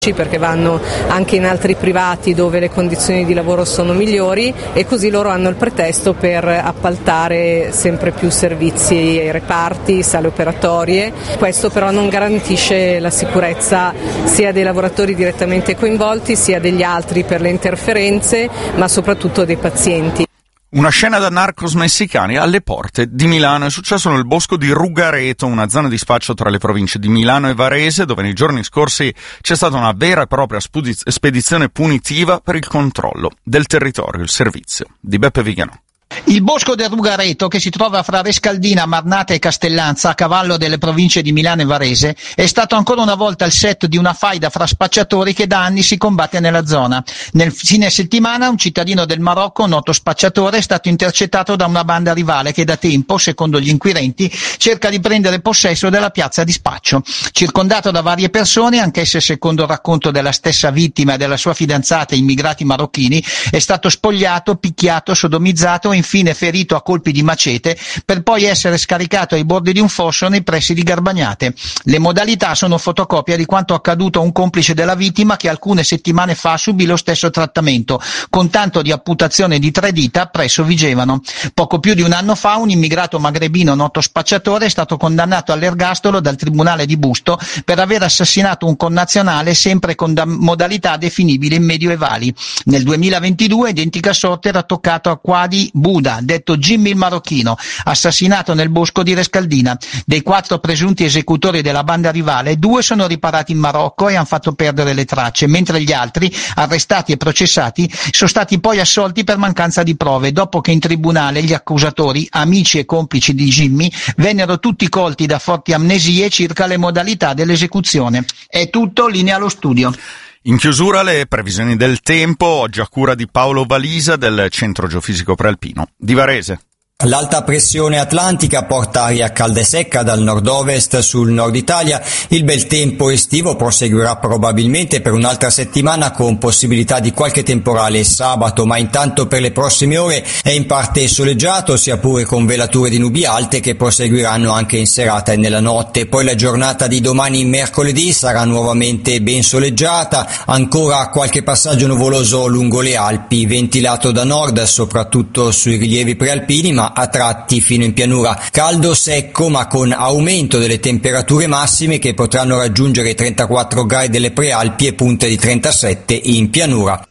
perché vanno anche in altri privati dove le condizioni di lavoro sono migliori e così loro hanno il pretesto per appaltare sempre più servizi ai reparti, sale operatorie. Questo però non garantisce la sicurezza sia dei lavoratori direttamente coinvolti sia degli altri per le interferenze, ma soprattutto dei pazienti. Una scena da narcos messicani alle porte di Milano. È successo nel bosco di Rugareto, una zona di spaccio tra le province di Milano e Varese, dove nei giorni scorsi c'è stata una vera e propria spedizione punitiva per il controllo del territorio, il servizio di Beppe Viganò. Il bosco del Rugareto, che si trova fra Rescaldina, Marnate e Castellanza, a cavallo delle province di Milano e Varese, è stato ancora una volta il set di una faida fra spacciatori che da anni si combatte nella zona. Nel fine settimana un cittadino del Marocco, noto spacciatore, è stato intercettato da una banda rivale che da tempo, secondo gli inquirenti, cerca di prendere possesso della piazza di spaccio. Circondato da varie persone, anch'esse secondo il racconto della stessa vittima e della sua fidanzata, immigrati marocchini, è stato spogliato, picchiato, sodomizzato e infine ferito a colpi di macete per poi essere scaricato ai bordi di un fosso nei pressi di Garbagnate. Le modalità sono fotocopia di quanto accaduto a un complice della vittima che alcune settimane fa subì lo stesso trattamento, con tanto di amputazione di 3 dita presso Vigevano. Poco più di un anno fa un immigrato magrebino noto spacciatore è stato condannato all'ergastolo dal tribunale di Busto per aver assassinato un connazionale sempre con modalità definibili medioevali. Nel 2022 identica sorte era toccato a Quadi Buda, detto Jimmy il Marocchino, assassinato nel bosco di Rescaldina. Dei 4 presunti esecutori della banda rivale, 2 sono riparati in Marocco e hanno fatto perdere le tracce, mentre gli altri, arrestati e processati, sono stati poi assolti per mancanza di prove, dopo che in tribunale gli accusatori, amici e complici di Jimmy, vennero tutti colti da forti amnesie circa le modalità dell'esecuzione. È tutto, linea allo studio. In chiusura le previsioni del tempo, oggi a cura di Paolo Valisa del Centro Geofisico Prealpino di Varese. L'alta pressione atlantica porta aria calda e secca dal nord-ovest sul nord Italia. Il bel tempo estivo proseguirà probabilmente per un'altra settimana con possibilità di qualche temporale sabato, ma intanto per le prossime ore è in parte soleggiato, sia pure con velature di nubi alte che proseguiranno anche in serata e nella notte. Poi la giornata di domani mercoledì sarà nuovamente ben soleggiata, ancora qualche passaggio nuvoloso lungo le Alpi, ventilato da nord soprattutto sui rilievi prealpini, ma a tratti fino in pianura. Caldo secco ma con aumento delle temperature massime che potranno raggiungere i 34 gradi delle prealpi e punte di 37 in pianura.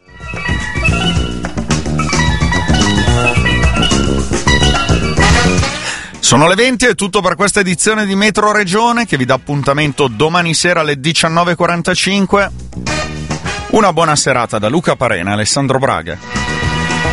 Sono le 20, è tutto per questa edizione di Metro Regione che vi dà appuntamento domani sera alle 19:45. Una buona serata da Luca Parena e Alessandro Braga.